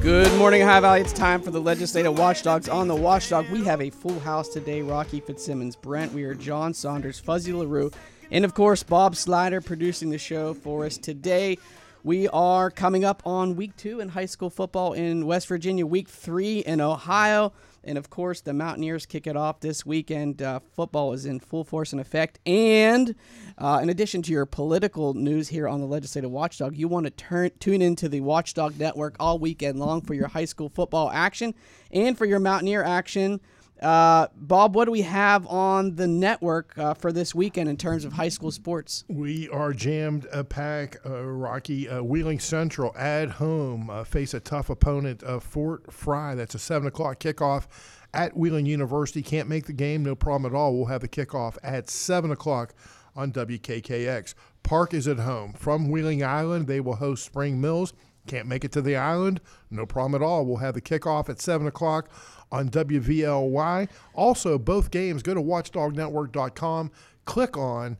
Good morning, Ohio Valley. It's time for the Legislative Watchdogs on the Watchdog. We have a full house today. Rocky Fitzsimmons, Brent Weir, John Saunders, Fuzzy LaRue, and of course, Bob Slider producing the show for us today. We are coming up on week 2 in high school football in West Virginia, week 3 in Ohio. And of course, the Mountaineers kick it off this weekend. Football is in full force and effect. And in addition to your political news here on the Legislative Watchdog, you want to tune into the Watchdog Network all weekend long for your high school football action and for your Mountaineer action. Bob, what do we have on the network for this weekend in terms of high school sports? We are jammed pack, Rocky. Wheeling Central at home face a tough opponent, Fort Fry. That's a 7 o'clock kickoff at Wheeling University. Can't make the game, no problem at all. We'll have the kickoff at 7 o'clock on WKKX. Park is at home. From Wheeling Island, they will host Spring Mills. Can't make it to the island, no problem at all. We'll have the kickoff at 7 o'clock on WVLY. Also, both games, go to watchdognetwork.com, click on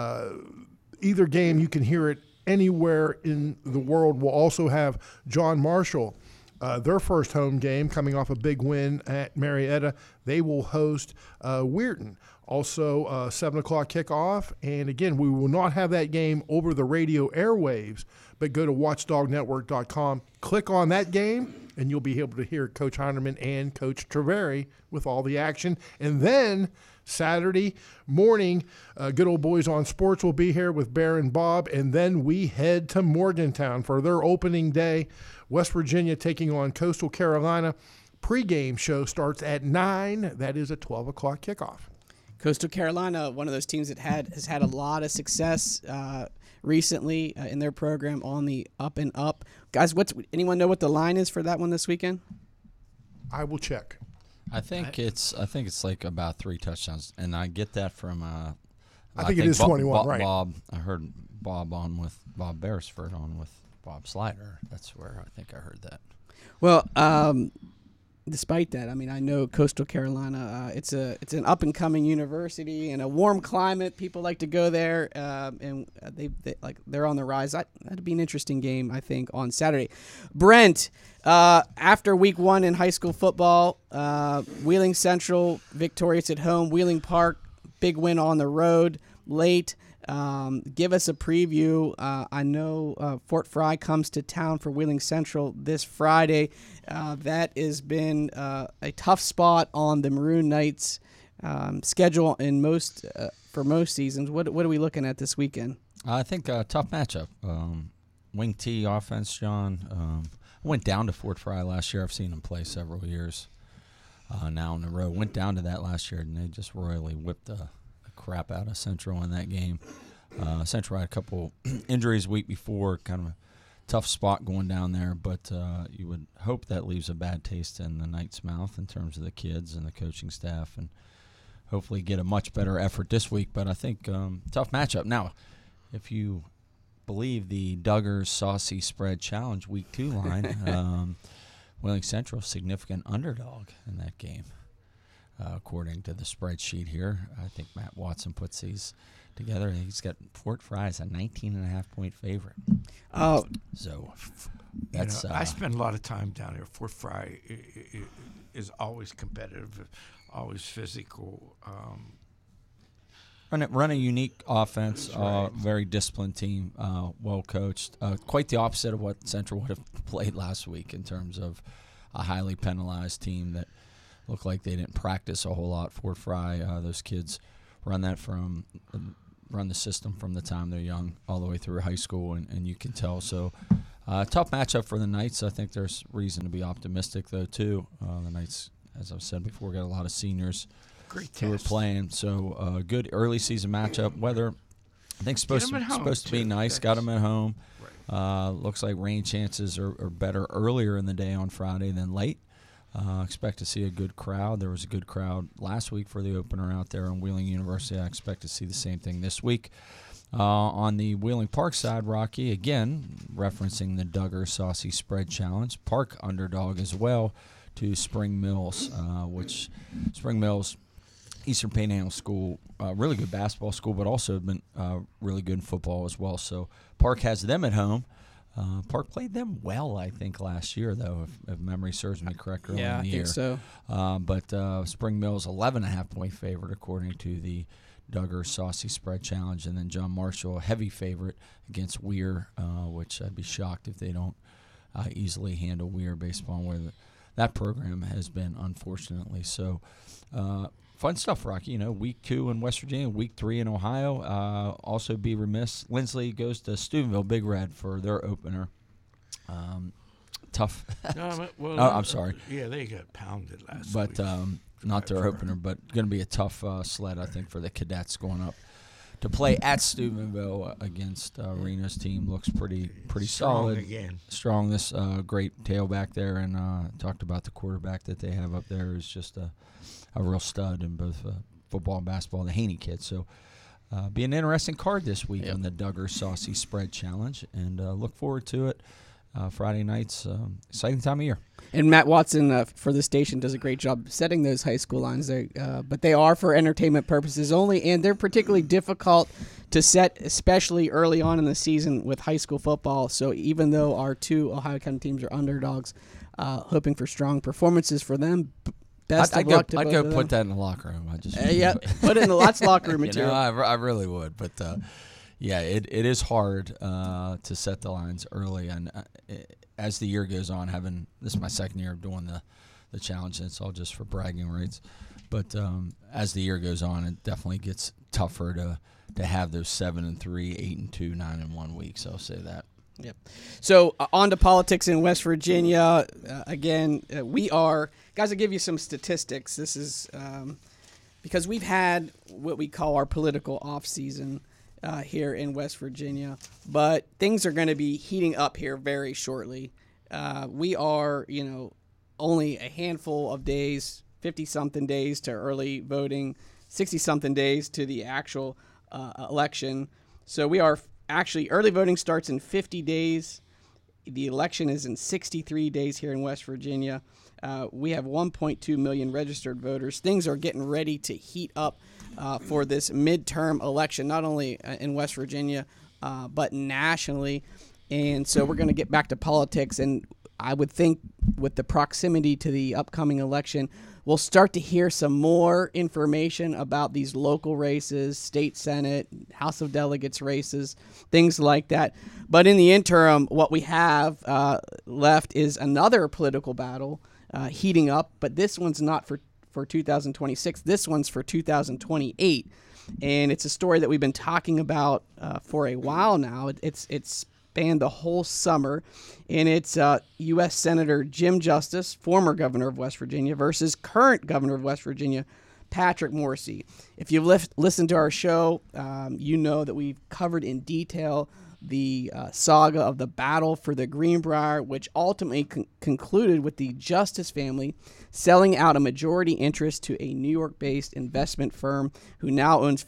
either game. You can hear it anywhere in the world. We'll also have John Marshall, their first home game, coming off a big win at Marietta. They will host Weirton. Also, 7 o'clock kickoff. And again, we will not have that game over the radio airwaves, but go to watchdognetwork.com, click on that game, and you'll be able to hear Coach Heinerman and Coach Treveri with all the action. And then Saturday morning, Good Old Boys on Sports will be here with Bear and Bob, and then we head to Morgantown for their opening day. West Virginia taking on Coastal Carolina. Pre-game show starts at 9. That is a 12 o'clock kickoff. Coastal Carolina, one of those teams that has had a lot of success recently in their program on the up and up. Guys, anyone know what the line is for that one this weekend? I will check. I think it's like about 3 touchdowns, and I get that from I think it is 21, right? Bob, I heard Bob on with Bob Beresford on with Bob Slider. That's where I think I heard that. Well, despite that, I mean, I know Coastal Carolina. It's an up and coming university in a warm climate. People like to go there, and they're on the rise. That'd be an interesting game, I think, on Saturday. Brent, after week 1 in high school football, Wheeling Central victorious at home. Wheeling Park, big win on the road late. Give us a preview. I know Fort Fry comes to town for Wheeling Central this Friday. That has been a tough spot on the Maroon Knights schedule for most seasons. What are we looking at this weekend? I think a tough matchup. Wing T offense, John. I went down to Fort Fry last year. I've seen them play several years now in a row. Went down to that last year, and they just royally whipped the crap out of Central in that game. Central had a couple injuries week before, kind of a tough spot going down there, but you would hope that leaves a bad taste in the Knights' mouth in terms of the kids and the coaching staff, and hopefully get a much better effort this week. But I think tough matchup. Now, if you believe the Duggars Saucy Spread Challenge week 2 line, Wheeling Central significant underdog in that game. According to the spreadsheet here, I think Matt Watson puts these together. He's got Fort Fry as a 19.5-point favorite. Oh, so that's. I spend a lot of time down here. Fort Fry is always competitive, always physical. Run a unique offense. Right. Very disciplined team. Well coached. Quite the opposite of what Central would have played last week in terms of a highly penalized team that looked like they didn't practice a whole lot. Fort Fry, those kids run the system from the time they're young all the way through high school, and you can tell. So tough matchup for the Knights. I think there's reason to be optimistic, though, too. The Knights, as I've said before, got a lot of seniors who are playing. So good early season matchup. Weather, I think, supposed to be nice. Got them at home. Right. Looks like rain chances are better earlier in the day on Friday than late. Expect to see a good crowd. There was a good crowd last week for the opener out there on Wheeling University. I expect to see the same thing this week. On the Wheeling Park side, Rocky, again, referencing the Duggars Saucy Spread Challenge, Park underdog as well to Spring Mills, which Spring Mills, Eastern Panhandle School, really good basketball school, but also been really good in football as well. So Park has them at home. Park played them well, I think, last year, though, if memory serves me correct early in the year. I think so. But Spring Mills, 11.5-point favorite, according to the Duggar Saucy Spread Challenge. And then John Marshall, a heavy favorite against Weir, which I'd be shocked if they don't easily handle Weir based upon where that program has been, unfortunately. So, fun stuff, Rocky. Week 2 in West Virginia, week 3 in Ohio. Also be remiss, Lindsley goes to Steubenville Big Red for their opener. Tough. I'm sorry. Yeah, they got pounded last week. But not their opener, but going to be a tough sled, I think, for the Cadets going up to play at Steubenville against Reno's team. Looks pretty solid. Again. Strong. This great tailback there, and talked about the quarterback that they have up there is just a real stud in both football and basketball, the Haney kid. So be an interesting card this week on the Duggar Saucy Spread Challenge, and look forward to it. Friday nights, exciting time of year. And Matt Watson for the station does a great job setting those high school lines. But they are for entertainment purposes only, and they're particularly difficult to set, especially early on in the season with high school football. So even though our 2 Ohio County teams are underdogs, hoping for strong performances for them, best of luck to both I'd go of them. put that in the locker room. Yeah, put it in the lots of locker room material. I really would, but yeah, it is hard to set the lines early, and as the year goes on, this is my second year of doing the challenge, and it's all just for bragging rights. But as the year goes on, it definitely gets tougher to have those 7-3, 8-2, 9-1 weeks. I'll say that. Yep. So on to politics in West Virginia. Again, we are guys. I'll give you some statistics. This is because we've had what we call our political off season here in West Virginia, but things are going to be heating up here very shortly. We are, only a handful of days, 50-something days to early voting, 60-something days to the actual election. So we are actually, early voting starts in 50 days. The election is in 63 days here in West Virginia. We have 1.2 million registered voters. Things are getting ready to heat up for this midterm election, not only in West Virginia, but nationally. And so we're going to get back to politics. And I would think with the proximity to the upcoming election, we'll start to hear some more information about these local races, state Senate, House of Delegates races, things like that. But in the interim, what we have left is another political battle heating up, but this one's not for 2026. This one's for 2028. And it's a story that we've been talking about for a while now. It's spanned the whole summer, and it's U.S. Senator Jim Justice, former governor of West Virginia, versus current governor of West Virginia, Patrick Morrisey. If you've listened to our show, you know that we've covered in detail the saga of the battle for the Greenbrier, which ultimately concluded with the Justice family selling out a majority interest to a New York-based investment firm who now owns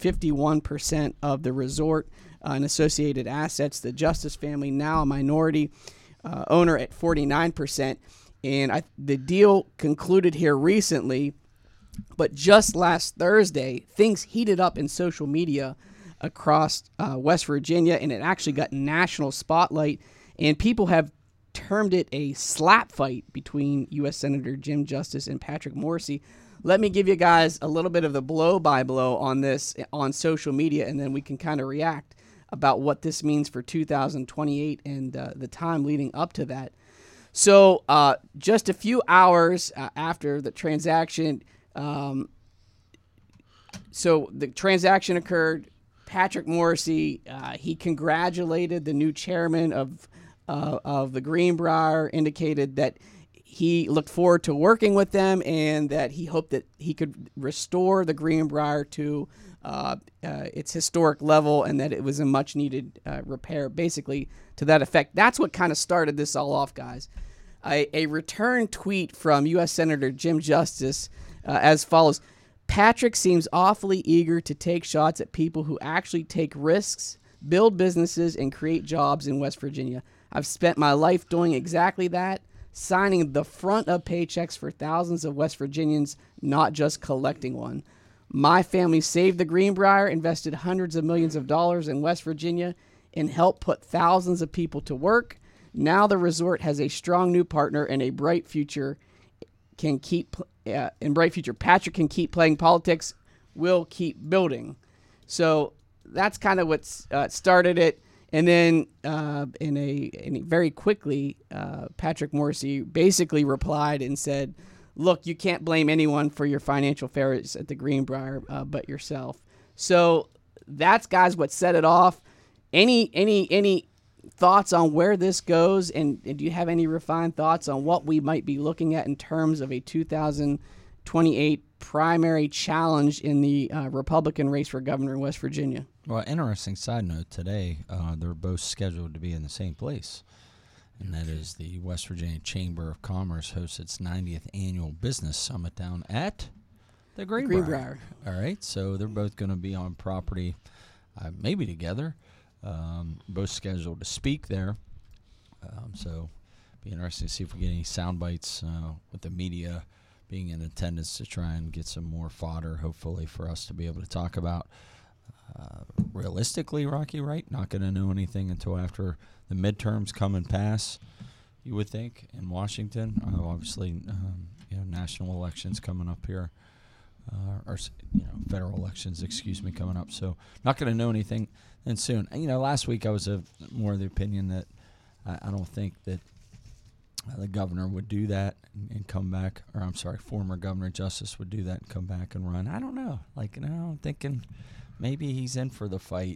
51% of the resort and associated assets. The Justice family, now a minority owner at 49%. And the deal concluded here recently, but just last Thursday, things heated up in social media across West Virginia, and it actually got national spotlight, and people have termed it a slap fight between U.S. Senator Jim Justice and Patrick Morrisey. Let me give you guys a little bit of the blow-by-blow on this on social media, and then we can kind of react about what this means for 2028 and the time leading up to that. So just a few hours after the transaction, occurred, Patrick Morrisey, he congratulated the new chairman of the Greenbrier, indicated that he looked forward to working with them and that he hoped that he could restore the Greenbrier to its historic level and that it was a much-needed repair, basically to that effect. That's what kind of started this all off, guys. A return tweet from U.S. Senator Jim Justice as follows. Patrick seems awfully eager to take shots at people who actually take risks, build businesses, and create jobs in West Virginia. I've spent my life doing exactly that, signing the front of paychecks for thousands of West Virginians, not just collecting one. My family saved the Greenbrier, invested hundreds of millions of dollars in West Virginia, and helped put thousands of people to work. Now the resort has a strong new partner and a bright future. Patrick can keep playing politics. We'll keep building. So that's kind of what started it. And then very quickly, Patrick Morrissey basically replied and said, look, you can't blame anyone for your financial affairs at the Greenbrier but yourself. So that's, guys, what set it off. Any thoughts on where this goes? And do you have any refined thoughts on what we might be looking at in terms of a 2028 primary challenge in the Republican race for governor in West Virginia? Well, interesting side note, today they're both scheduled to be in the same place, and that is the West Virginia Chamber of Commerce hosts its 90th annual business summit down at the Greenbrier. All right, so they're both going to be on property, maybe together, both scheduled to speak there. So be interesting to see if we get any sound bites with the media being in attendance to try and get some more fodder, hopefully, for us to be able to talk about. Realistically, Rocky, right? Not going to know anything until after the midterms come and pass, you would think, in Washington. Obviously, national elections coming up here, or federal elections, coming up. So not going to know anything then soon. And, last week I was more of the opinion that I don't think that the governor would do that and come back, or I'm sorry, former Governor Justice would do that and come back and run. I don't know. I'm thinking maybe he's in for the fight.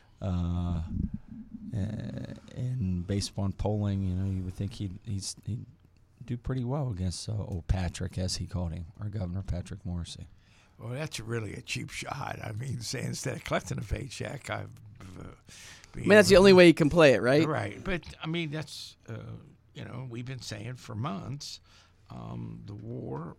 And based upon polling, you would think he'd do pretty well against old Patrick, as he called him, our Governor Patrick Morrissey. Well, that's really a cheap shot. I mean, say instead of collecting a paycheck, that's the only way you can play it, right? Right. But, I mean, that's, we've been saying for months, the war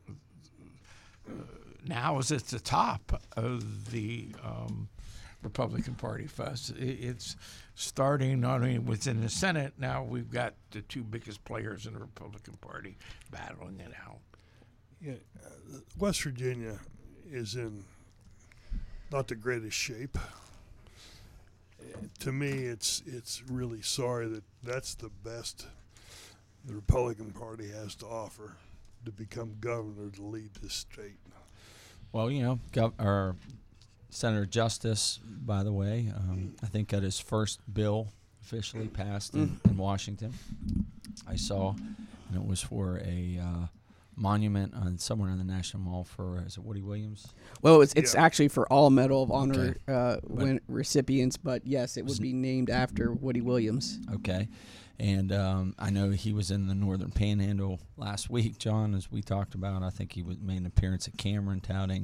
now is at the top of the Republican Party fuss. It's starting not only within the Senate. Now we've got the two biggest players in the Republican Party battling it out. Yeah, West Virginia is in not the greatest shape. To me, it's really sorry that that's the best the Republican Party has to offer, to become governor to lead this state. Well, Senator Justice, by the way, I think got his first bill officially passed in Washington. I saw, and it was for a monument somewhere in the National Mall for, is it Woody Williams? Well, it's actually for all Medal of Honor recipients, but yes, it would be named after Woody Williams. Okay. And I know he was in the Northern Panhandle last week, John, as we talked about. I think he made an appearance at Cameron touting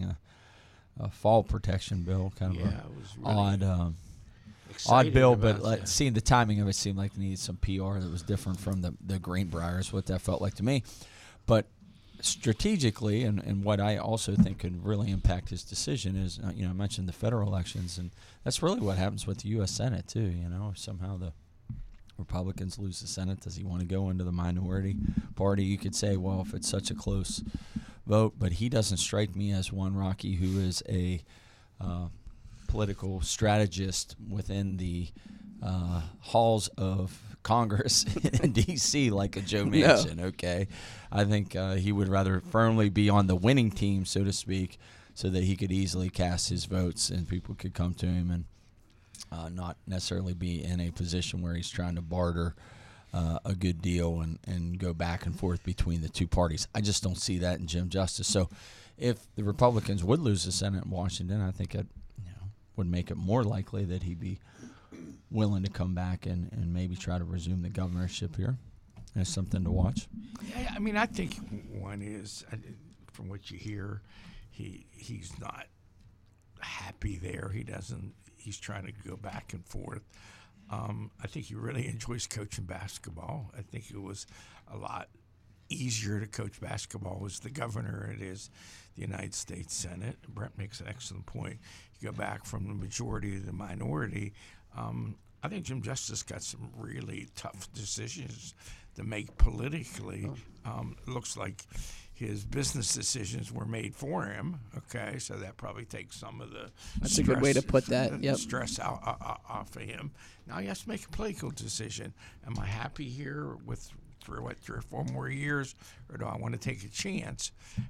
a fall protection bill, kind of really odd bill, but seeing the timing of it seemed like they needed some PR that was different from the Greenbrier is what that felt like to me. But strategically, and what I also think could really impact his decision is, I mentioned the federal elections, and that's really what happens with the U.S. Senate too. If somehow the Republicans lose the Senate, does he want to go into the minority party? You could say, well, if it's such a close vote, but he doesn't strike me as one, Rocky, who is a political strategist within the halls of Congress in D.C. like a Joe Manchin. Okay, I think he would rather firmly be on the winning team, so to speak, so that he could easily cast his votes and people could come to him and not necessarily be in a position where he's trying to barter a good deal and go back and forth between the two parties. I just don't see that in Jim Justice. So if the Republicans would lose the Senate in Washington, I think it would make it more likely that he'd be willing to come back and maybe try to resume the governorship here. It's something to watch. Yeah, I mean, I think one is, from what you hear, he's not happy there. He's trying to go back and forth. I think he really enjoys coaching basketball. I think it was a lot easier to coach basketball as the governor it is the United States Senate. Brent makes an excellent point. You go back from the majority to the minority. I think Jim Justice got some really tough decisions to make politically. It looks like his business decisions were made for him. Okay, so that probably takes some of the That's a good way to put that. Yep. stress off of him. Now he has to make a political decision. Am I happy here with for 3 or 4 more years, or do I want to take a chance?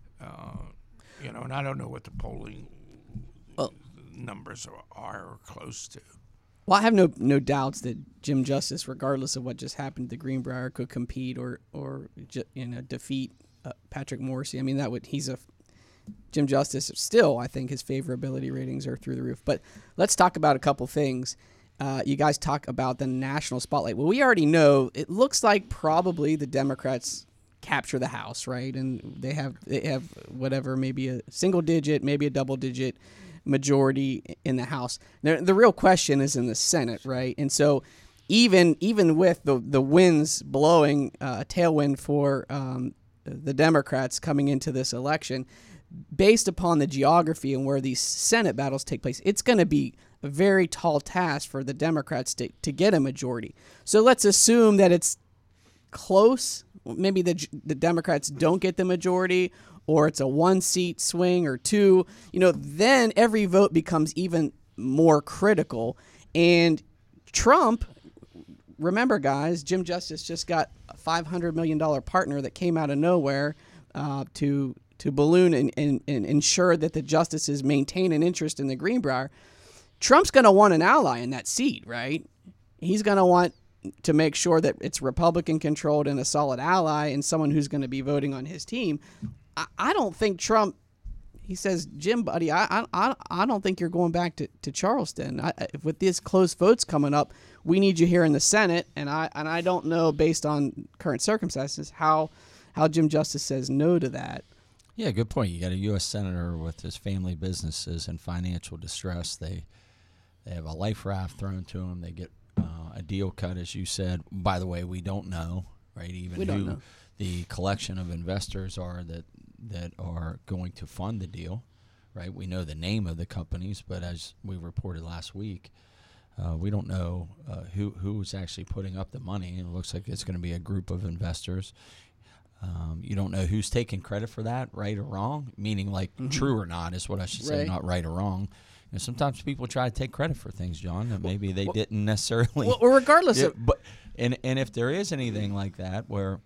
And I don't know what the polling numbers are or close to. Well, I have no doubts that Jim Justice, regardless of what just happened to Greenbrier, could compete or defeat Patrick Morrissey. I mean, Jim Justice still, I think his favorability ratings are through the roof. But let's talk about a couple things. You guys talk about the national spotlight. Well, we already know it looks like probably the Democrats capture the House, right? And they have whatever, maybe a single digit, maybe a double digit majority in the House. The real question is in the Senate, right? And so even with the winds blowing a tailwind for the Democrats coming into this election, based upon the geography and where these Senate battles take place, it's going to be a very tall task for the Democrats to get a majority. So let's assume that it's close. Maybe the Democrats don't get the majority, or it's a 1-seat swing or 2. Then every vote becomes even more critical. And Trump, remember, guys, Jim Justice just got a $500 million partner that came out of nowhere to balloon and ensure that the justices maintain an interest in the Greenbrier. Trump's going to want an ally in that seat, right? He's going to want to make sure that it's Republican-controlled and a solid ally and someone who's going to be voting on his team. I don't think Trump, he says, Jim, buddy, I don't think you're going back to Charleston. With these close votes coming up, we need you here in the Senate, and I don't know, based on current circumstances, how Jim Justice says no to that. Yeah, good point. You got a U.S. senator with his family businesses in financial distress. They have a life raft thrown to them. They get a deal cut, as you said. By the way, we don't know, right? Even who the collection of investors are that are going to fund the deal, right? We know the name of the companies, but as we reported last week, we don't know who's actually putting up the money. It looks like it's going to be a group of investors. You don't know who's taking credit for that, right or wrong, meaning like true or not is what I should say, not right or wrong. Sometimes people try to take credit for things, John, that maybe they didn't necessarily. Well, regardless of, but and if there is anything like that where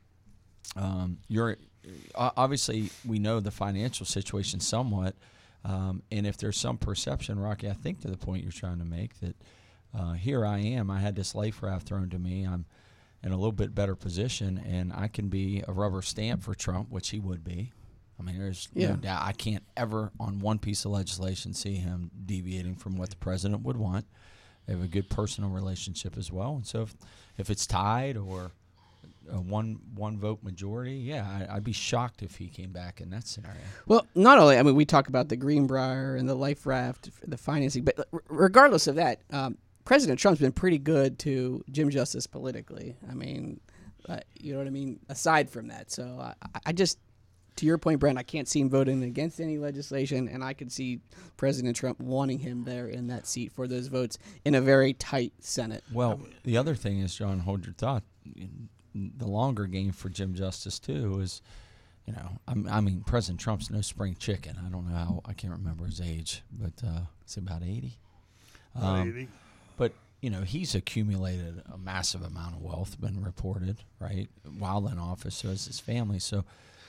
you're obviously we know the financial situation somewhat, and if there's some perception, Rocky, I think to the point you're trying to make that here I am, I had this life raft thrown to me, I'm in a little bit better position, and I can be a rubber stamp for Trump, which he would be. I mean, there's no doubt. I can't ever, on one piece of legislation, see him deviating from what the president would want. They have a good personal relationship as well. And so if it's tied or a one vote majority, I'd be shocked if he came back in that scenario. Well, not only, I mean, we talk about the Greenbrier and the life raft, the financing, but regardless of that, President Trump's been pretty good to Jim Justice politically. I mean, you know what I mean? Aside from that. So I just, to your point, Brent, I can't see him voting against any legislation, and I could see President Trump wanting him there in that seat for those votes in a very tight Senate. Well, the other thing is, John, hold your thought. The longer game for Jim Justice, too, is, I mean, President Trump's no spring chicken. I don't know how, I can't remember his age, but it's about 80. 80. But, he's accumulated a massive amount of wealth, been reported, right, while in office, so has his family. So,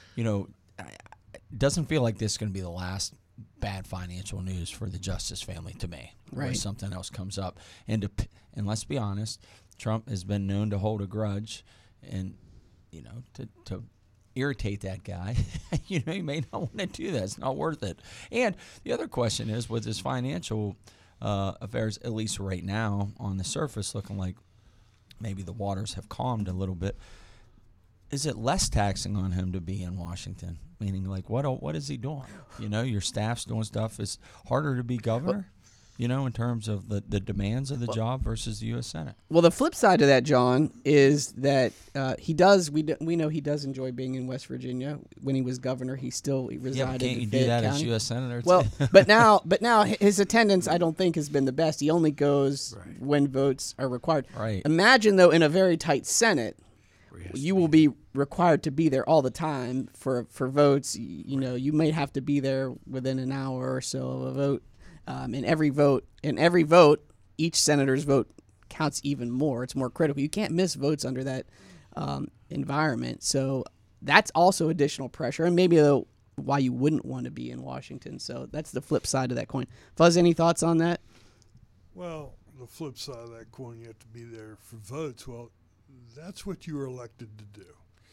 it doesn't feel like this is going to be the last bad financial news for the Justice family to me. Right. Or something else comes up. And let's be honest, Trump has been known to hold a grudge and, to irritate that guy. He may not want to do that. It's not worth it. And the other question is, with his financial affairs, at least right now, on the surface, looking like maybe the waters have calmed a little bit, is it less taxing on him to be in Washington? Meaning, like, what is he doing? Your staff's doing stuff. It's harder to be governor, in terms of the demands of the job versus the U.S. Senate. Well, the flip side of that, John, is that he does. We know he does enjoy being in West Virginia. When he was governor, he still resided can't in you Fayette do that County. as U.S. Senator? Well, but now his attendance, I don't think, has been the best. He only goes when votes are required. Right. Imagine, though, in a very tight Senate, you will be required to be there all the time for votes. You may have to be there within an hour or so of a vote. In every vote, each senator's vote counts even more. It's more critical. You can't miss votes under that environment. So that's also additional pressure, and maybe why you wouldn't want to be in Washington. So that's the flip side of that coin. Fuzz, any thoughts on that? Well, the flip side of that coin, you have to be there for votes. Well, that's what you were elected to do.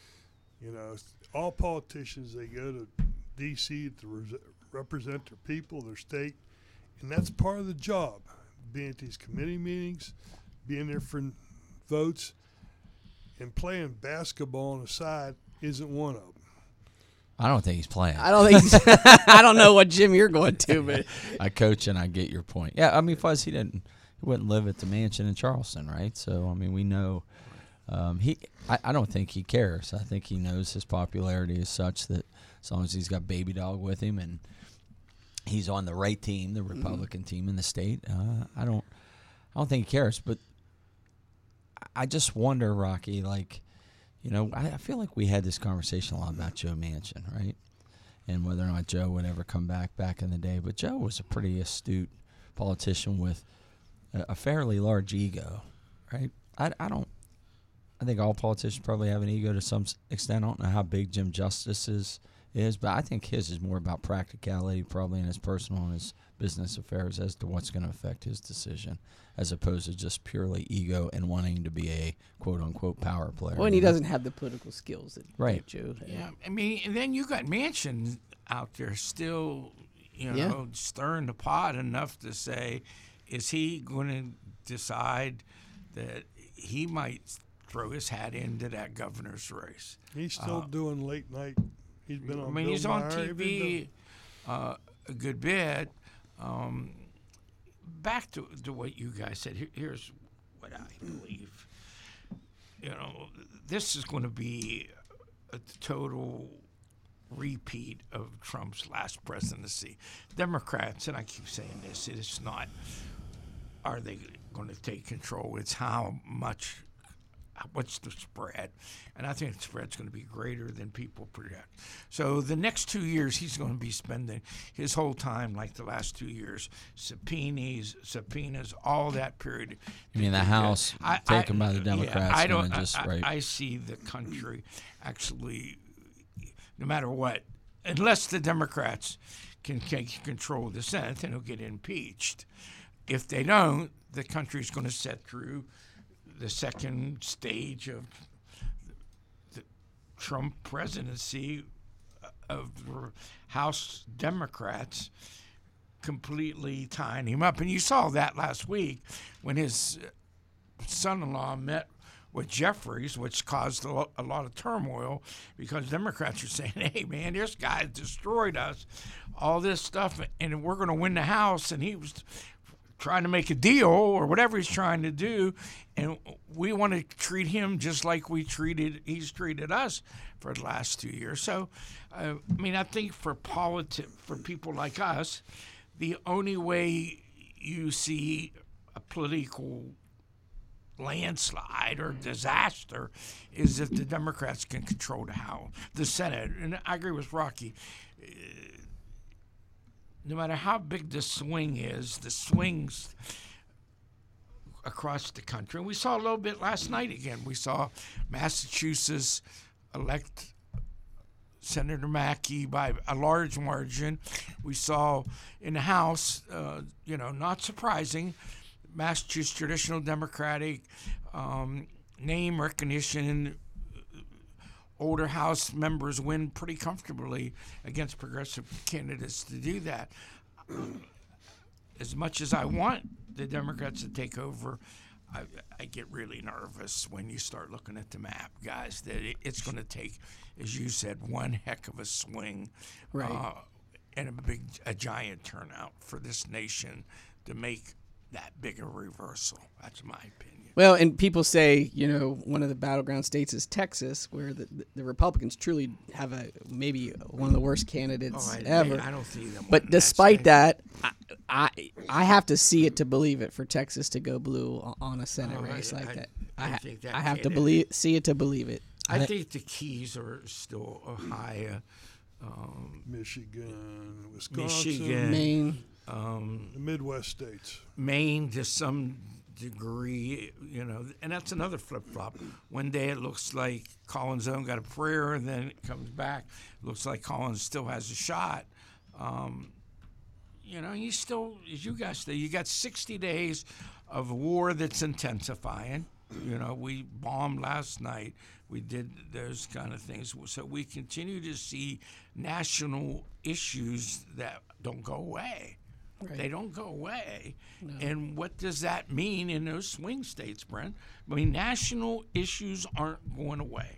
All politicians, they go to D.C. to represent their people, their state, and that's part of the job. Being at these committee meetings, being there for votes, and playing basketball on the side isn't one of them. I don't think he's playing. I don't think. I don't know what gym you're going to, but I coach and I get your point. Yeah, I mean, Fuzz, he wouldn't live at the mansion in Charleston, right? So I mean, we know I don't think he cares. I think he knows his popularity is such that as long as he's got Baby Dog with him and he's on the right team, the Republican team in the state, I don't think he cares. But I just wonder, Rocky, I feel like we had this conversation a lot about Joe Manchin, right? And whether or not Joe would ever come back in the day. But Joe was a pretty astute politician with a fairly large ego, right? I think all politicians probably have an ego to some extent. I don't know how big Jim Justice is, but I think his is more about practicality, probably in his personal and his business affairs as to what's going to affect his decision, as opposed to just purely ego and wanting to be a quote-unquote power player. Well, and he doesn't have the political skills that right. Joe had. Yeah, I mean, and then you got Manchin out there still, stirring the pot enough to say, is he going to decide that he might throw his hat into that governor's race? He's still doing late night. He's been on. I mean, Bill he's on Maher, TV a good bit. Back to what you guys said. Here's what I believe. This is going to be a total repeat of Trump's last presidency. Democrats, and I keep saying this, it's not, are they going to take control? It's what's the spread? And I think the spread's going to be greater than people project. So the next 2 years, he's going to be spending his whole time, like the last 2 years, subpoenas, all that period. You mean the House taken by the Democrats? Yeah, I see the country actually, no matter what, unless the Democrats can take control of the Senate, then he'll get impeached. If they don't, the country's going to set through the second stage of the Trump presidency of the House Democrats completely tying him up. And you saw that last week when his son-in-law met with Jeffries, which caused a lot of turmoil because Democrats are saying, hey, man, this guy destroyed us, all this stuff, and we're going to win the House. And he was trying to make a deal or whatever he's trying to do, and we want to treat him just like he's treated us for the last 2 years. So, I think for people like us, the only way you see a political landslide or disaster is if the Democrats can control the Senate. And I agree with Rocky. No matter how big the swing is, the swings across the country. And we saw a little bit last night again. We saw Massachusetts elect Senator Mackey by a large margin. We saw in the House, not surprising, Massachusetts traditional Democratic name recognition. Older House members win pretty comfortably against progressive candidates to do that. As much as I want the Democrats to take over, I get really nervous when you start looking at the map, guys, that it's going to take, as you said, one heck of a swing, right, and a giant turnout for this nation to make that big a reversal. That's my opinion. Well, and people say, one of the battleground states is Texas, where the Republicans truly have maybe one of the worst candidates ever. I don't see them. But despite that, I have to see it to believe it for Texas to go blue on a Senate race like that. I think that I have can- to see it to believe it. I think the keys are still Ohio, Michigan, Wisconsin, Michigan, Maine. the Midwest states. Maine to some degree, and that's another flip-flop. One day it looks like Collins Zone got a prayer, and then it comes back. It looks like Collins still has a shot. You still, as you guys say, you got 60 days of a war that's intensifying. We bombed last night. We did those kind of things. So we continue to see national issues that don't go away. Right. They don't go away. No. And what does that mean in those swing states, Brent? I mean, national issues aren't going away.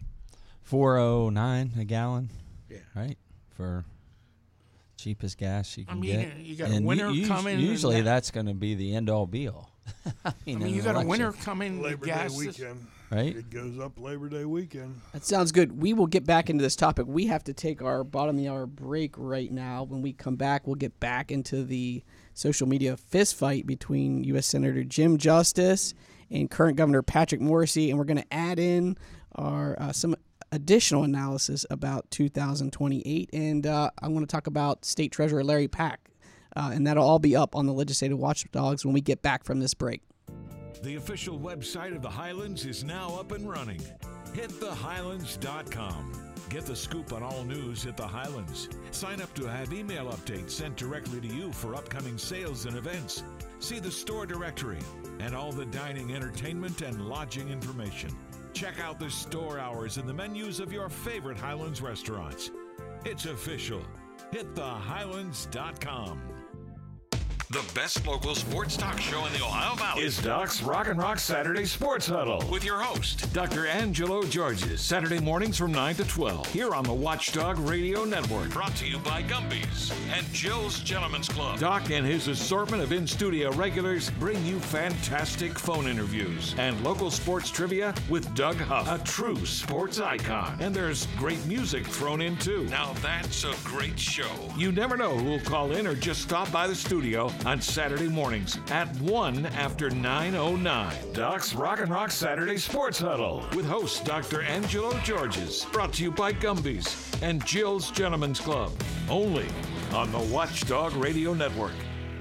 $4.09 a gallon. Yeah. Right? For cheapest gas you can I get. mean, you got a winter coming. Usually that's going to be the end-all be-all. You got a winter coming. Labor Day weekend. Right? It goes up Labor Day weekend. That sounds good. We will get back into this topic. We have to take our bottom of the hour break right now. When we come back, we'll get back into the social media fist fight between U.S. Senator Jim Justice and current Governor Patrick Morrisey, and we're going to add in our some additional analysis about 2028, and I want to talk about State Treasurer Larry Pack, and that'll all be up on the Legislative Watchdogs when we get back from this break. The official website of the Highlands is now up and running. HitTheHighlands.com. Get the scoop on all news at the Highlands. Sign up to have email updates sent directly to you for upcoming sales and events. See the store directory and all the dining, entertainment, and lodging information. Check out the store hours and the menus of your favorite Highlands restaurants. It's official. HitTheHighlands.com. The best local sports talk show in the Ohio Valley is Doc's Rock and Rock Saturday Sports Huddle with your host, Dr. Angelo Georges, Saturday mornings from 9 to 12, here on the Watchdog Radio Network. Brought to you by Gumby's and Jill's Gentlemen's Club. Doc and his assortment of in-studio regulars bring you fantastic phone interviews and local sports trivia with Doug Huff, a true sports icon. And there's great music thrown in, too. Now that's a great show. You never know who will call in or just stop by the studio on Saturday mornings at 1 after 9:09. Doc's Rock and Rock Saturday Sports Huddle with host Dr. Angelo Georges. Brought to you by Gumby's and Jill's Gentlemen's Club. Only on the Watchdog Radio Network.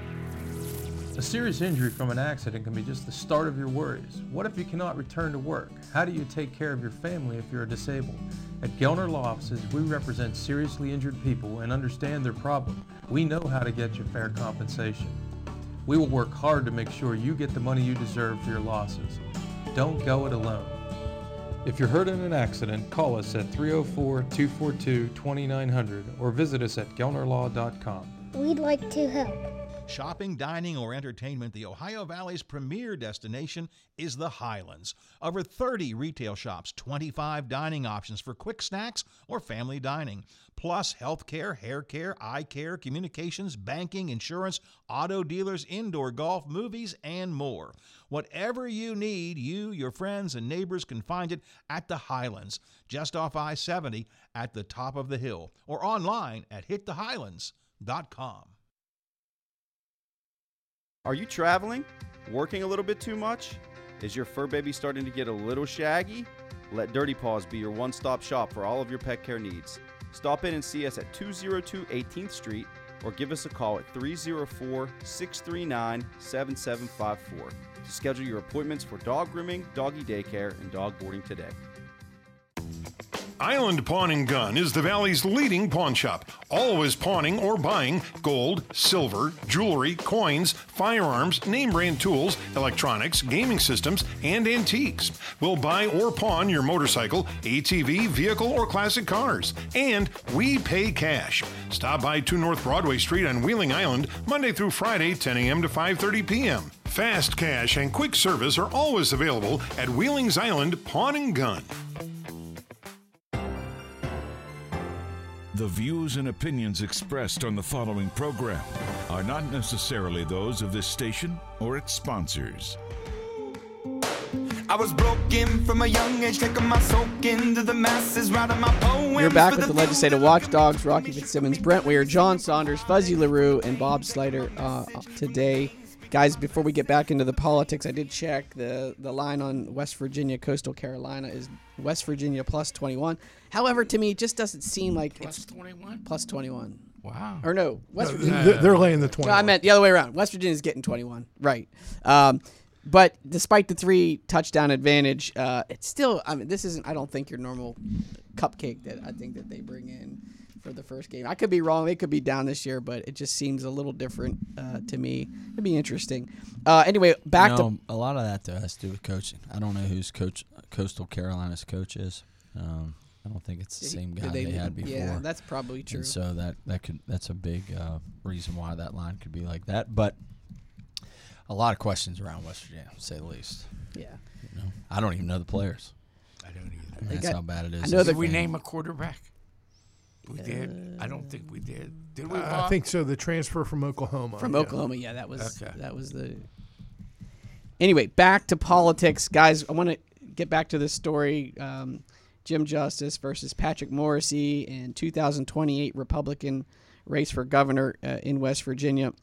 A serious injury from an accident can be just the start of your worries. What if you cannot return to work? How do you take care of your family if you're disabled? At Gellner Law Offices, we represent seriously injured people and understand their problem. We know how to get you fair compensation. We will work hard to make sure you get the money you deserve for your losses. Don't go it alone. If you're hurt in an accident, call us at 304-242-2900 or visit us at gellnerlaw.com. We'd like to help. Shopping, dining, or entertainment, the Ohio Valley's premier destination is the Highlands. Over 30 retail shops, 25 dining options for quick snacks or family dining, plus healthcare, hair care, eye care, communications, banking, insurance, auto dealers, indoor golf, movies, and more. Whatever you need, you, your friends, and neighbors can find it at the Highlands, just off I-70 at the top of the hill, or online at hitthehighlands.com. Are you traveling? Working a little bit too much? Is your fur baby starting to get a little shaggy? Let Dirty Paws be your one-stop shop for all of your pet care needs. Stop in and see us at 202 18th Street or give us a call at 304-639-7754 to schedule your appointments for dog grooming, doggy daycare, and dog boarding today. Island Pawn and Gun is the Valley's leading pawn shop, always pawning or buying gold, silver, jewelry, coins, firearms, name brand tools, electronics, gaming systems, and antiques. We'll buy or pawn your motorcycle, ATV, vehicle, or classic cars. And we pay cash. Stop by 2 North Broadway Street on Wheeling Island, Monday through Friday, 10 a.m. to 5:30 p.m. Fast cash and quick service are always available at Wheeling's Island Pawn and Gun. The views and opinions expressed on the following program are not necessarily those of this station or its sponsors. I was broken from a young age, taking my soak into the masses, writing my poems. We're back with the Legislative Watchdogs, Rocky Fitzsimmons, Brent Weir, John Saunders, Fuzzy LaRue, and Bob Slider today. Guys, before we get back into the politics, I did check the line on West Virginia, Coastal Carolina is West Virginia plus 21. However, to me, it just doesn't seem like Plus 21? Plus 21. Wow. Or no, West Virginia. They're laying the 21. No, I meant the other way around. West Virginia's getting 21. Right. But despite the 3 touchdown advantage, it's still, I mean, this isn't, I don't think, your normal cupcake that I think that they bring in for the first game. I could be wrong. They could be down this year, but it just seems a little different to me. It'd be interesting. Anyway, back to a lot of that though has to do with coaching. I don't know who's Coastal Carolina's coach is. I don't think it's the same guy they had before. Yeah, that's probably true. And so that's a big reason why that line could be like that. But a lot of questions around West Virginia, to say the least. Yeah. You know, I don't even know the players. I don't either. And that's how bad it is. I know Did we name a quarterback? We did. I don't think we did. Did we? I think so. The transfer from Oklahoma. From Oklahoma, yeah, that was the. Anyway, back to politics, guys. I want to get back to this story. Jim Justice versus Patrick Morrisey in 2028 Republican race for governor in West Virginia.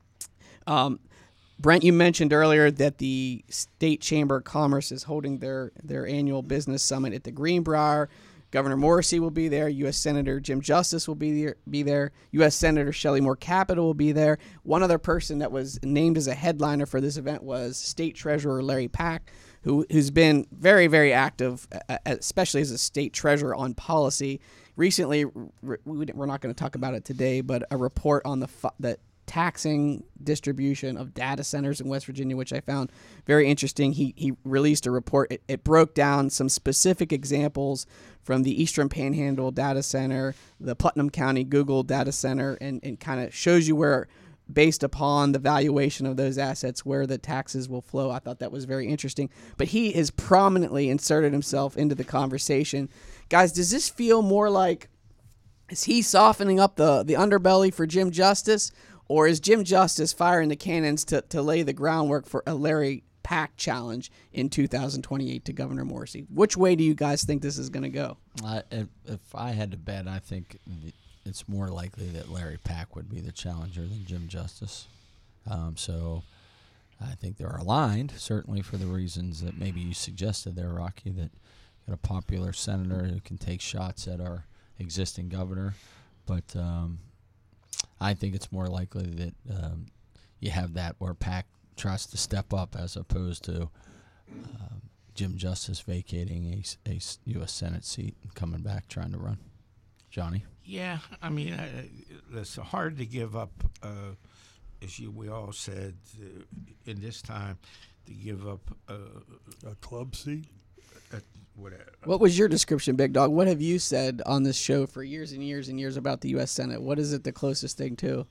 Brent, you mentioned earlier that the State Chamber of Commerce is holding their annual business summit at the Greenbrier. Governor Morrisey will be there. U.S. Senator Jim Justice will be there. U.S. Senator Shelley Moore Capito will be there. One other person that was named as a headliner for this event was State Treasurer Larry Pack, who's been very, very active, especially as a state treasurer on policy. Recently, we're not going to talk about it today, but a report on the taxing distribution of data centers in West Virginia, which I found very interesting. He released a report. It broke down some specific examples from the Eastern Panhandle data center, the Putnam County Google data center, and kind of shows you where, based upon the valuation of those assets, where the taxes will flow. I thought that was very interesting. But he has prominently inserted himself into the conversation. Guys, does this feel more like, is he softening up the underbelly for Jim Justice, or is Jim Justice firing the cannons to lay the groundwork for a Larry Pack challenge in 2028 to Governor Morrisey? Which way do you guys think this is going to go? If I had to bet, I think it's more likely that Larry Pack would be the challenger than Jim Justice. So I think they're aligned, certainly for the reasons that maybe you suggested there, Rocky, that got a popular senator who can take shots at our existing governor. But I think it's more likely that you have that where Pack tries to step up as opposed to Jim Justice vacating a U.S. Senate seat and coming back trying to run. Johnny? Yeah, I mean, it's hard to give up, as we all said, in this time, to give up a club seat. Whatever. What was your description, Big Dog? What have you said on this show for years and years and years about the U.S. Senate? What is it the closest thing to?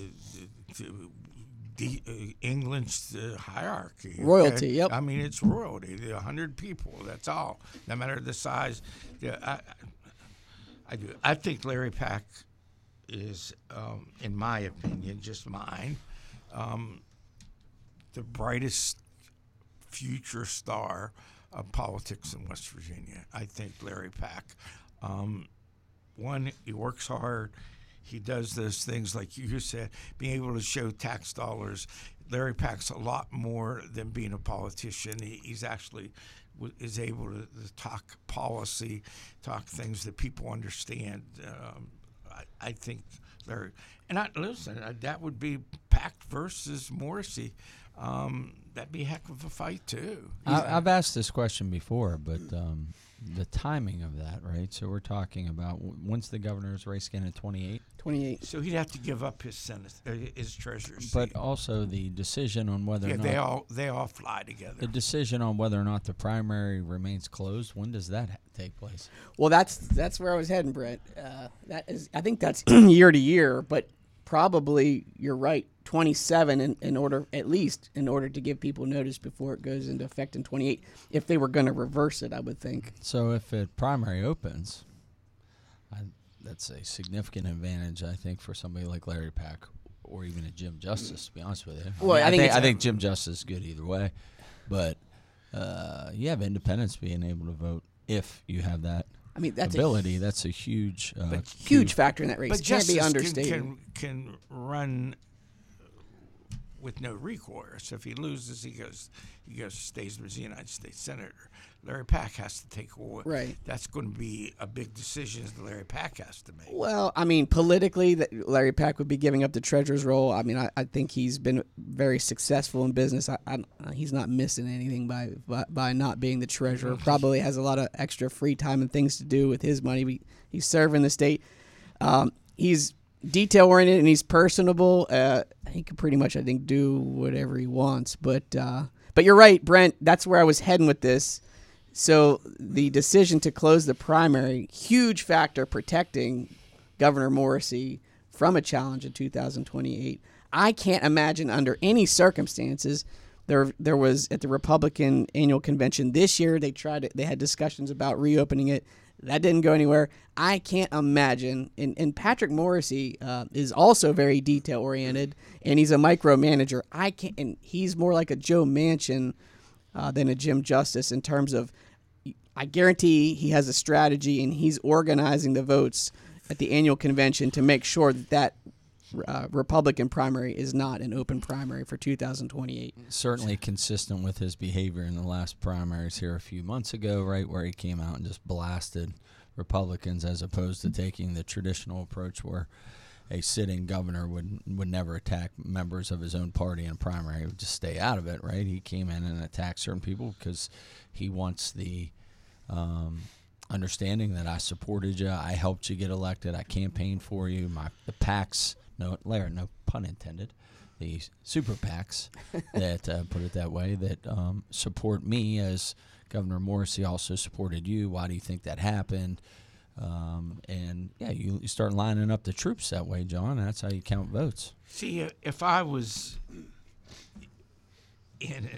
England's hierarchy. Royalty, okay? yep. I mean, it's royalty. 100 people, that's all. No matter the size. Yeah, I do. I think Larry Pack is, in my opinion, just mine, the brightest future star of politics in West Virginia. I think Larry Pack. One, he works hard. He does those things like you said, being able to show tax dollars. Larry Pack's a lot more than being a politician. He's actually is able to talk policy, talk things that people understand. I think Larry, and listen, that would be Pack versus Morrisey. That'd be a heck of a fight too. I've asked this question before, but the timing of that, right? So we're talking about when's the governor's race again in 28? 28. So he'd have to give up his Senate, his treasurer's But seat. also the decision on whether or not they all fly together. The decision on whether or not the primary remains closed. When does that take place? Well, that's where I was heading, Brett. I think that's year to year, but probably you're right. 27 in order to give people notice before it goes into effect in 28. If they were going to reverse it, I would think. So if a primary opens, that's a significant advantage, I think, for somebody like Larry Pack or even a Jim Justice. To be honest with you, well, I think Jim Justice is good either way, but you have independents being able to vote if you have that. I mean, that's ability. That's a huge, huge factor in that race. But Can't be Justice understated. can run with no recourse. If he loses, he stays as a United States Senator. Larry Pack has to take away. Right. That's going to be a big decision that Larry Pack has to make. Well, I mean, politically, Larry Pack would be giving up the treasurer's role. I mean, I think he's been very successful in business. He's not missing anything by not being the treasurer. Probably has a lot of extra free time and things to do with his money. He's serving the state. He's detail-oriented and he's personable. He can pretty much, I think, do whatever he wants. But you're right, Brent. That's where I was heading with this. So the decision to close the primary, huge factor protecting Governor Morrisey from a challenge in 2028. I can't imagine under any circumstances. There was at the Republican annual convention this year, they had discussions about reopening it. That didn't go anywhere. I can't imagine. And Patrick Morrisey is also very detail oriented, and he's a micromanager. And he's more like a Joe Manchin than a Jim Justice in terms of, I guarantee he has a strategy and he's organizing the votes at the annual convention to make sure that Republican primary is not an open primary for 2028. Certainly consistent with his behavior in the last primaries here a few months ago, right, where he came out and just blasted Republicans as opposed to taking the traditional approach where a sitting governor would never attack members of his own party in a primary. He would just stay out of it, right? He came in and attacked certain people because he wants the understanding that I supported you, I helped you get elected, I campaigned for you, the PACs, no pun intended, the super PACs that, put it that way, that support me as Governor Morrisey also supported you. Why do you think that happened? And yeah, you start lining up the troops that way, John. That's how you count votes. See, if I was in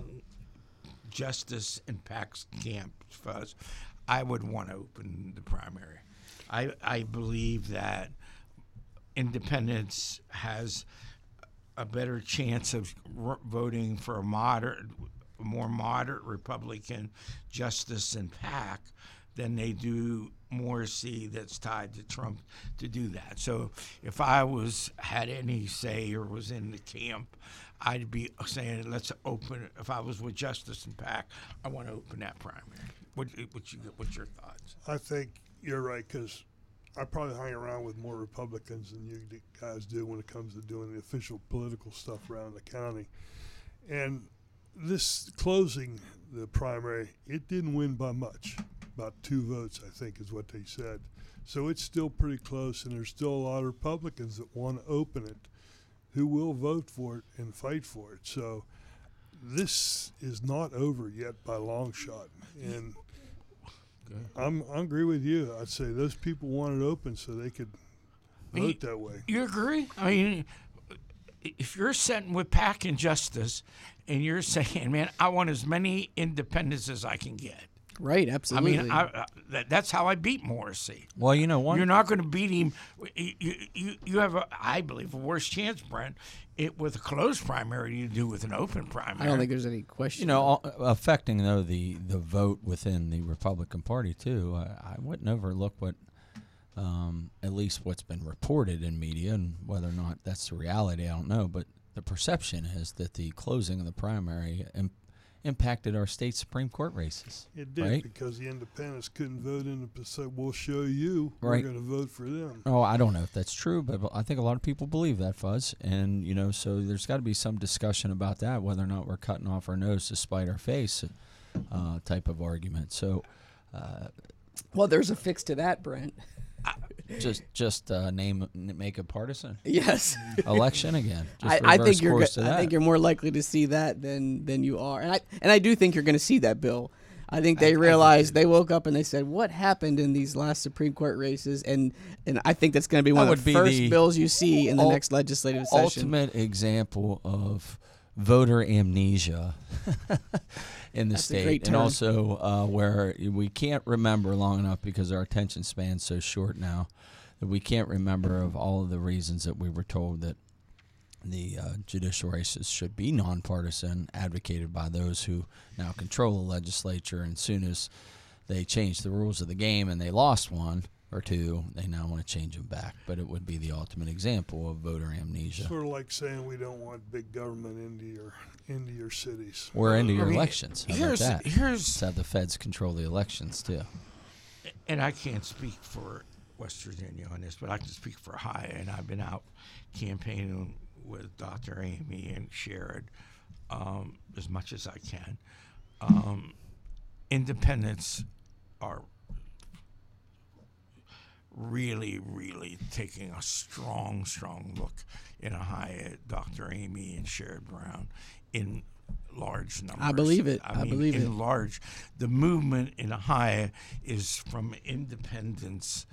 Justice and PAC's camp, Fuzz, I would want to open the primary. I believe that independence has a better chance of voting for a more moderate Republican Justice and PAC than they do Morrisey that's tied to Trump to do that. So if I had any say or was in the camp, I'd be saying, let's open. If I was with Justice and PAC, I want to open that primary. What's your thoughts? I think you're right, because I probably hang around with more Republicans than you guys do when it comes to doing the official political stuff around the county. And this closing the primary, it didn't win by much. About 2 votes, I think, is what they said. So it's still pretty close, and there's still a lot of Republicans that want to open it who will vote for it and fight for it. So this is not over yet by a long shot. And I agree with you. I'd say those people want it open so they could vote that way. You agree? I mean, if you're sitting with PAC and Justice and you're saying, man, I want as many independents as I can get. Right, absolutely. I mean, that's how I beat Morrisey. Well, you know what? You're not going to beat him. You have, I believe, a worse chance, Brent, with a closed primary than you do with an open primary. I don't think there's any question. You know, affecting, though, the vote within the Republican Party, too, I wouldn't overlook what, at least what's been reported in media, and whether or not that's the reality, I don't know, but the perception is that the closing of the primary impacted our state Supreme Court races. It did, right? because the independents couldn't vote in the so we'll show you right. We're going to vote for them. Oh, I don't know if that's true, but I think a lot of people believe that, Fuzz. And, you know, so there's got to be some discussion about that, whether or not we're cutting off our nose to spite our face type of argument. So, well, there's a fix to that, Brent. Just make a partisan. Yes. Election again. I think you're more likely to see that than you are, and I do think you're going to see that, Bill. I think they realized they woke up and they said, "What happened in these last Supreme Court races?" And I think that's going to be one of the first bills you see in the next legislative session. Ultimate example of voter amnesia in the state, and also where we can't remember long enough because our attention span's so short now that we can't remember of all of the reasons that we were told that the judicial races should be nonpartisan, advocated by those who now control the legislature. And as soon as they changed the rules of the game and they lost one, or two. They now want to change them back, but it would be the ultimate example of voter amnesia. Sort of like saying we don't want big government into your cities. Or into your elections. How about that? Here's have the feds control the elections too. And I can't speak for West Virginia on this, but I can speak for Ohio, and I've been out campaigning with Dr. Amy and Sherrod as much as I can. Independents are really, really taking a strong look in Ohio at Dr. Amy and Sherrod Brown in large numbers. I believe it. I believe it. Large. The movement in Ohio is from independents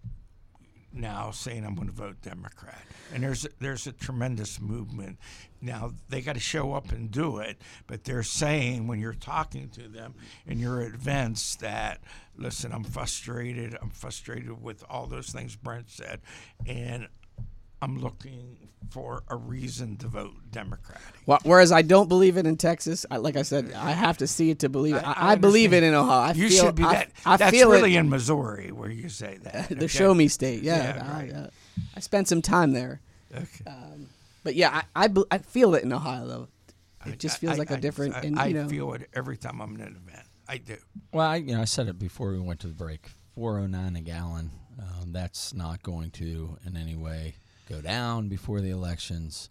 now saying I'm going to vote Democrat, and there's a tremendous movement. Now they got to show up and do it, but they're saying when you're talking to them and you're at events that, listen, I'm frustrated with all those things Brent said, and I'm looking for a reason to vote Democratic. Whereas I don't believe it in Texas. Like I said, I have to see it to believe it. I believe it in Ohio. Should be that. That's feel really it. in Missouri where you say that. The show me state. Yeah, right. I spent some time there. Okay. But yeah, I feel it in Ohio though. It just feels like a different. I feel it every time I'm at an event. I do. Well, I said it before we went to the break. $4.09 a gallon. That's not going to in any way go down before the elections.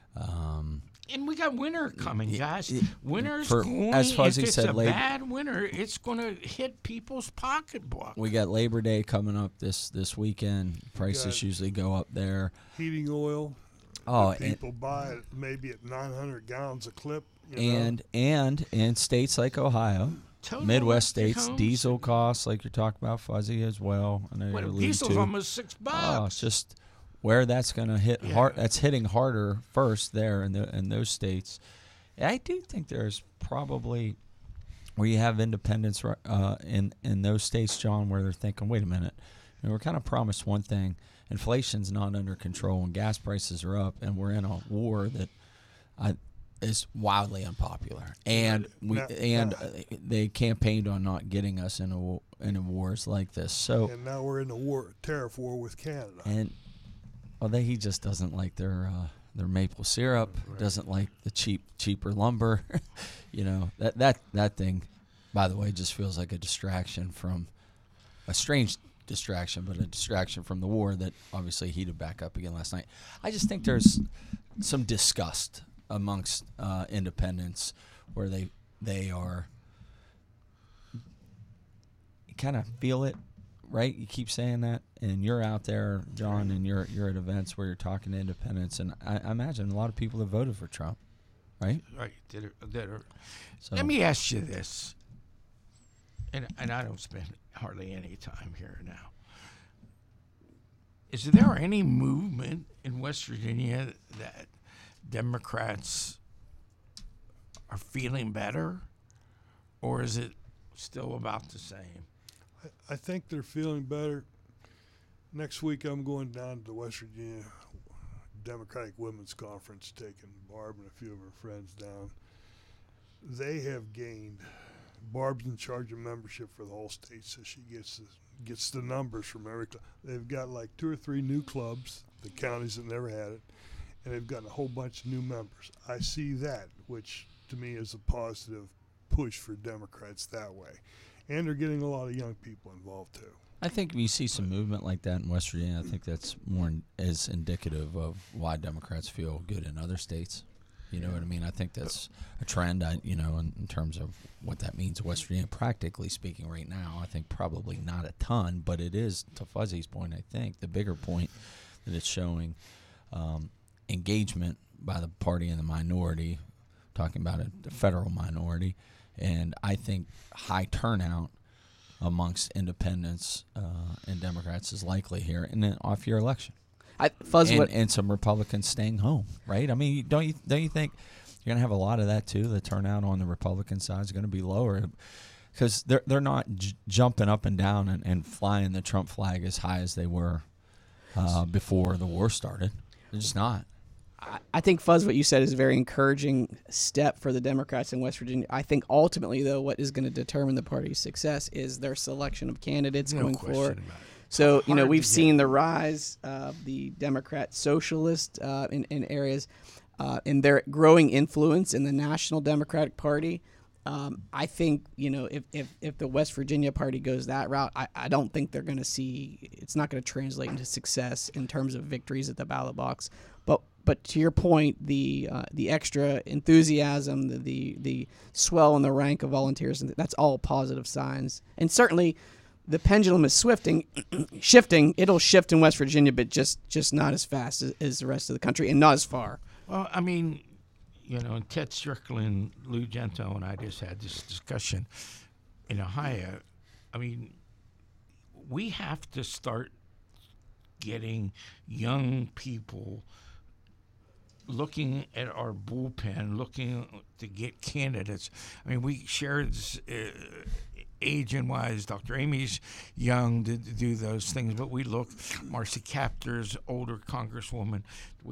And we got winter coming, guys. Winter's as Fuzzy if it's said, a bad winter, it's going to hit people's pocketbook. We got Labor Day coming up this weekend. Prices usually go up there. Heating oil. Oh, people buy it maybe at 900 gallons a clip. And in states like Ohio, Midwest states, diesel costs like you're talking about, Fuzzy, as well. I know you're alluding diesel's to. almost $6. Oh, it's just where that's going to hit hard. That's hitting harder first there in those states. I do think there's probably where you have independents in those states, John, where they're thinking, wait a minute, we're kind of promised one thing. Inflation's not under control and gas prices are up, and we're in a war that is wildly unpopular. And they campaigned on not getting us into wars like this. So and now we're in a tariff war with Canada. And he just doesn't like their maple syrup. Right. Doesn't like the cheaper lumber. That thing, by the way, just feels like a distraction from a strange distraction, but a distraction from the war that obviously heated back up again last night. I just think there's some disgust amongst independents where they are kind of feel it, right? You keep saying that, and you're out there, John, and you're at events where you're talking to independents, and I imagine a lot of people have voted for Trump, right? Right. So, let me ask you this, and I don't spend hardly any time here now. Is there any movement in West Virginia that Democrats are feeling better, or is it still about the same? I think they're feeling better. Next week I'm going down to the West Virginia Democratic Women's Conference, taking Barb and a few of her friends down. They have gained. Barb's in charge of membership for the whole state, so she gets the numbers from every club. They've got like 2 or 3 new clubs, the counties that never had it, and they've gotten a whole bunch of new members. I see that, which to me is a positive push for Democrats that way. And they're getting a lot of young people involved too. I think if you see some movement like that in West Virginia, I think that's more is indicative of why Democrats feel good in other states. You know what I mean? I think that's a trend, in terms of what that means in West Virginia. Practically speaking right now, I think probably not a ton, but it is, to Fuzzy's point, I think, the bigger point that it's showing engagement by the party in the minority, talking about a federal minority, and I think high turnout amongst independents and Democrats is likely here in an off-year election. And some Republicans staying home, right? I mean, don't you think you're going to have a lot of that too? The turnout on the Republican side is going to be lower because they're not jumping up and down and flying the Trump flag as high as they were before the war started. They're just not. I think, Fuzz, what you said is a very encouraging step for the Democrats in West Virginia. I think ultimately, though, what is going to determine the party's success is their selection of candidates going forward. So, Hard we've to seen get. the rise of the Democrat socialist in areas, in their growing influence in the National Democratic Party. I think, if the West Virginia party goes that route, I don't think they're going to see, it's not going to translate into success in terms of victories at the ballot box. But to your point, the extra enthusiasm, the swell in the rank of volunteers, that's all positive signs. And certainly the pendulum is shifting. It'll shift in West Virginia, but just not as fast as the rest of the country and not as far. Well, I mean, Ted Strickland, Lou Gento, and I just had this discussion in Ohio. I mean, we have to start getting young people looking at our bullpen, looking to get candidates. I mean, we shared this, age-wise, Dr. Amy's young to do those things, but we look, Marcy Kaptur's older congresswoman,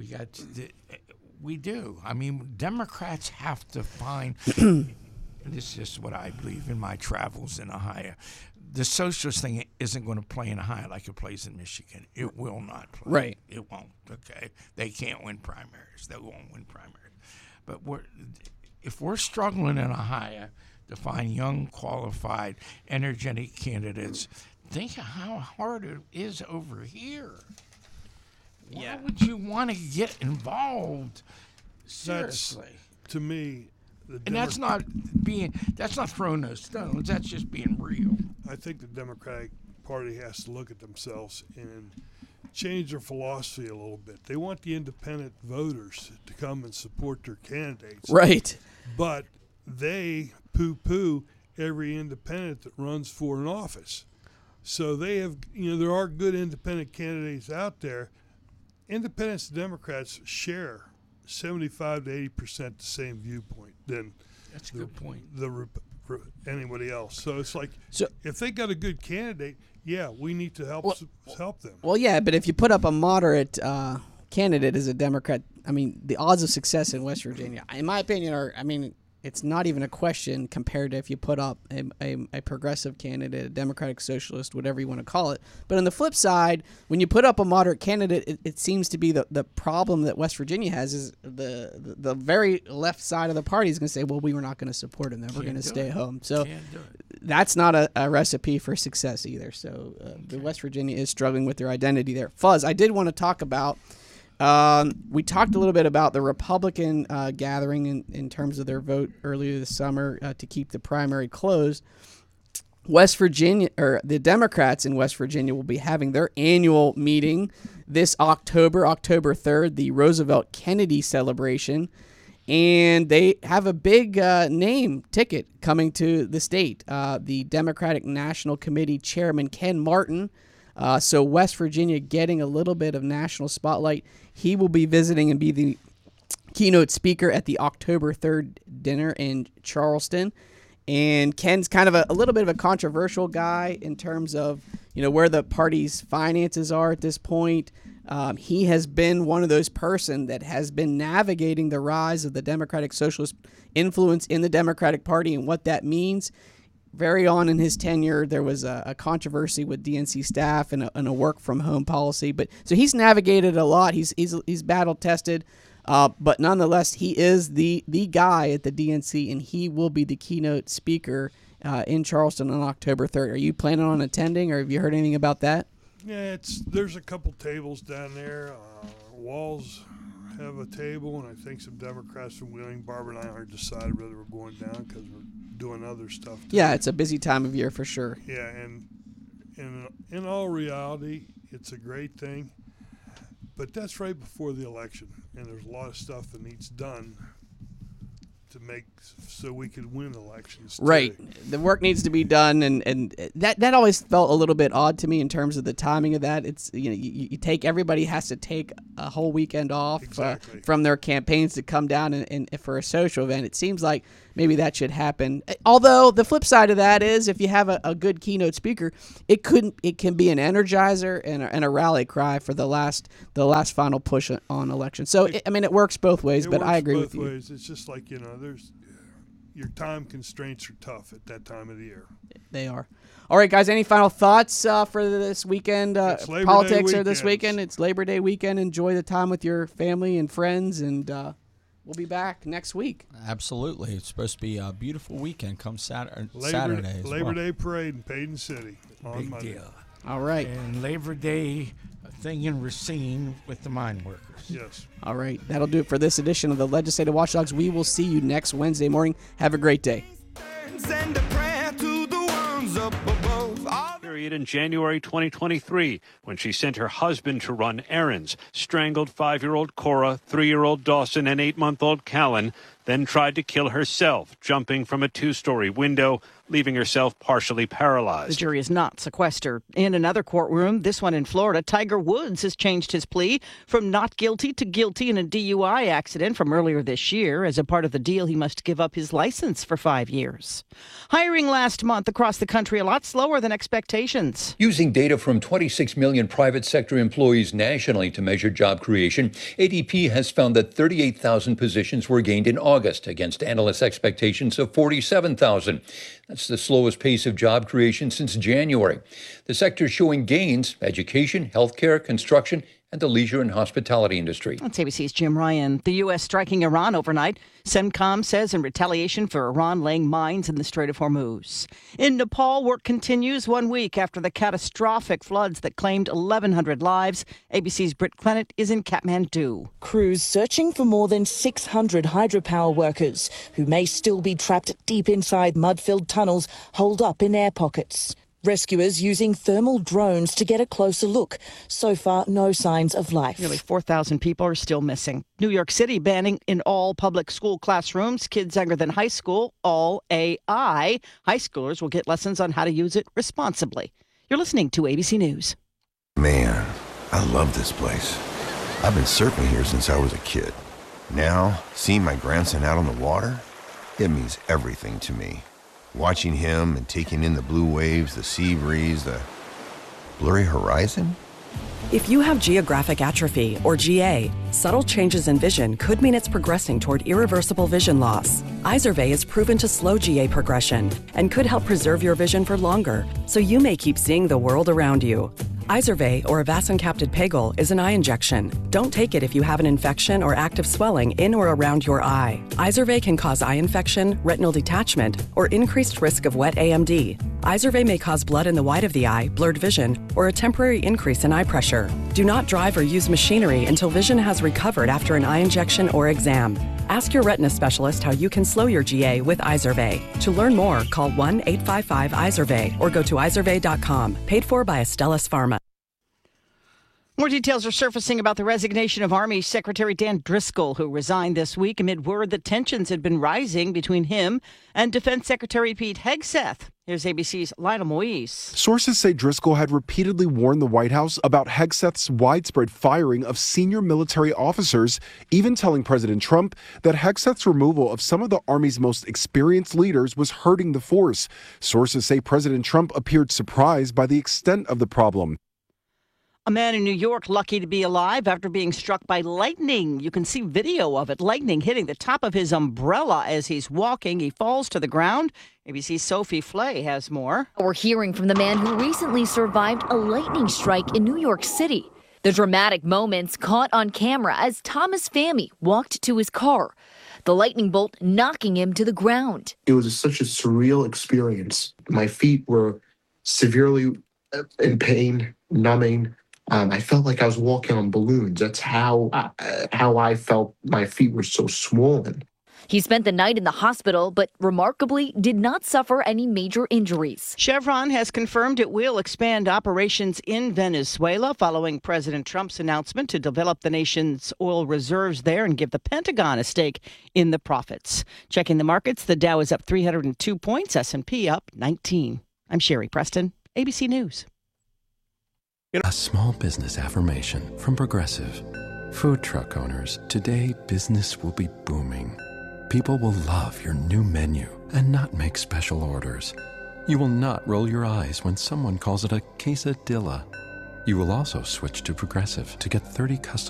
we do. I mean, Democrats have to find, and this is what I believe in my travels in Ohio, the socialist thing isn't going to play in Ohio like it plays in Michigan. It will not play. Right. It won't, okay? They can't win primaries. They won't win primaries. But if we're struggling in Ohio to find young, qualified, energetic candidates, think of how hard it is over here. Why would you want to get involved? Seriously. To me, and that's not throwing those stones. That's just being real. I think the Democratic Party has to look at themselves and change their philosophy a little bit. They want the independent voters to come and support their candidates. Right. But they poo-poo every independent that runs for an office. So they have, there are good independent candidates out there. Independents and Democrats share 75 to 80% the same viewpoint than that's a good point. Anybody else. So it's like, so, if they got a good candidate, we need to help them. Well, yeah, but if you put up a moderate candidate as a Democrat, I mean, the odds of success in West Virginia, in my opinion, it's not even a question compared to if you put up a progressive candidate, a Democratic Socialist, whatever you want to call it. But on the flip side, when you put up a moderate candidate, it seems to be the problem that West Virginia has is the very left side of the party is going to say, well, we were not going to support him, then we're going to stay home. So that's not a recipe for success either. So the West Virginia is struggling with their identity there. Fuzz, I did want to talk about we talked a little bit about the Republican gathering in terms of their vote earlier this summer to keep the primary closed. West Virginia, or the Democrats in West Virginia, will be having their annual meeting this October 3rd, the Roosevelt Kennedy celebration. And they have a big name ticket coming to the state. The Democratic National Committee Chairman Ken Martin. So West Virginia getting a little bit of national spotlight. He will be visiting and be the keynote speaker at the October 3rd dinner in Charleston. And Ken's kind of a little bit of a controversial guy in terms of, where the party's finances are at this point. He has been one of those person that has been navigating the rise of the Democratic Socialist influence in the Democratic Party and what that means. Very on in his tenure, there was a controversy with DNC staff and a work-from-home policy. But so he's navigated a lot. He's battle-tested, but nonetheless, he is the guy at the DNC, and he will be the keynote speaker in Charleston on October 3rd. Are you planning on attending, or have you heard anything about that? Yeah, there's a couple tables down there. Walls have a table, and I think some Democrats from Wheeling. Barbara and I aren't decided whether we're going down because we're doing other stuff. Yeah, it's a busy time of year for sure. Yeah, and in all reality, it's a great thing. But that's right before the election, and there's a lot of stuff that needs done to make so we could win elections too. Right. The work needs to be done, and that always felt a little bit odd to me in terms of the timing of that. It's you take, everybody has to take a whole weekend off from their campaigns to come down and for a social event. It seems like maybe that should happen. Although the flip side of that is, if you have a good keynote speaker, it can be an energizer and a rally cry for the last final push on election. So it works both ways. But I agree with you. It's just like your time constraints are tough at that time of the year. They are. All right, guys, any final thoughts for this weekend? Politics are this weekend. It's Labor Day weekend. Enjoy the time with your family and friends, and we'll be back next week. Absolutely. It's supposed to be a beautiful weekend come Saturday. Labor Day parade in Payton City on Big Monday. deal. All right. And Labor Day thing in Racine with the mine workers. Yes. All right. That'll do it for this edition of the Legislative Watchdogs. We will see you next Wednesday morning. Have a great day. Send a prayer to the ones up above. Period in January 2023 when she sent her husband to run errands, strangled 5-year-old Cora, 3-year-old Dawson, and 8-month-old Callan, then tried to kill herself, jumping from a 2-story window, leaving herself partially paralyzed. The jury is not sequestered. In another courtroom, this one in Florida, Tiger Woods has changed his plea from not guilty to guilty in a DUI accident from earlier this year. As a part of the deal, he must give up his license for 5 years. Hiring last month across the country a lot slower than expectations. Using data from 26 million private sector employees nationally to measure job creation, ADP has found that 38,000 positions were gained in August against analysts' expectations of 47,000. That's the slowest pace of job creation since January. The sector showing gains: education, healthcare, construction, and the leisure and hospitality industry. That's ABC's Jim Ryan. The U.S. striking Iran overnight, CENTCOM says, in retaliation for Iran laying mines in the Strait of Hormuz. In Nepal, work continues 1 week after the catastrophic floods that claimed 1,100 lives. ABC's Britt Clennett is in Kathmandu. Crews searching for more than 600 hydropower workers who may still be trapped deep inside mud-filled tunnels holed up in air pockets. Rescuers using thermal drones to get a closer look. So far, no signs of life. Nearly 4,000 people are still missing. New York City banning in all public school classrooms kids younger than high school, all AI. High schoolers will get lessons on how to use it responsibly. You're listening to ABC News. Man, I love this place. I've been surfing here since I was a kid. Now, seeing my grandson out on the water, it means everything to me. Watching him and taking in the blue waves, the sea breeze, the blurry horizon. If you have geographic atrophy, or GA, subtle changes in vision could mean it's progressing toward irreversible vision loss. Izervay is proven to slow GA progression and could help preserve your vision for longer, so you may keep seeing the world around you. Izervay, or avacincaptad pegol, is an eye injection. Don't take it if you have an infection or active swelling in or around your eye. Izervay can cause eye infection, retinal detachment, or increased risk of wet AMD. Izervay may cause blood in the white of the eye, blurred vision, or a temporary increase in eye pressure. Do not drive or use machinery until vision has recovered after an eye injection or exam. Ask your retina specialist how you can slow your GA with Izervay. To learn more, call 1-855-IZERVAY or go to izervay.com. Paid for by Astellas Pharma. More details are surfacing about the resignation of Army Secretary Dan Driscoll, who resigned this week amid word that tensions had been rising between him and Defense Secretary Pete Hegseth. Here's ABC's Lionel Moise. Sources say Driscoll had repeatedly warned the White House about Hegseth's widespread firing of senior military officers, even telling President Trump that Hegseth's removal of some of the Army's most experienced leaders was hurting the force. Sources say President Trump appeared surprised by the extent of the problem. A man in New York lucky to be alive after being struck by lightning. You can see video of it. Lightning hitting the top of his umbrella as he's walking. He falls to the ground. ABC's Sophie Flay has more. We're hearing from the man who recently survived a lightning strike in New York City. The dramatic moments caught on camera as Thomas Fammy walked to his car, the lightning bolt knocking him to the ground. It was such a surreal experience. My feet were severely in pain, numbing. I felt like I was walking on balloons. That's how I felt. My feet were so swollen. He spent the night in the hospital, but remarkably did not suffer any major injuries. Chevron has confirmed it will expand operations in Venezuela following President Trump's announcement to develop the nation's oil reserves there and give the Pentagon a stake in the profits. Checking the markets, the Dow is up 302 points, S&P up 19. I'm Sherry Preston, ABC News. A small business affirmation from Progressive. Food truck owners, today business will be booming. People will love your new menu and not make special orders. You will not roll your eyes when someone calls it a quesadilla. You will also switch to Progressive to get 30 custom